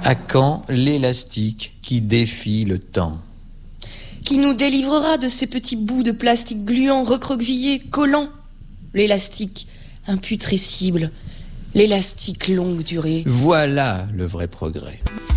À quand l'élastique qui défie le temps ? Qui nous délivrera de ces petits bouts de plastique gluants, recroquevillés, collants. L'élastique imputrescible, l'élastique longue durée. Voilà le vrai progrès.